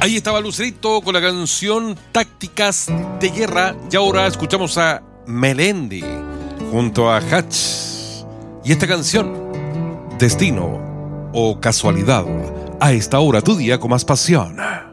Ahí estaba Lucerito con la canción Tácticas de Guerra. Y ahora escuchamos a Melendi junto a Hatch. Y esta canción, Destino o Casualidad. A esta hora tu día con más pasión.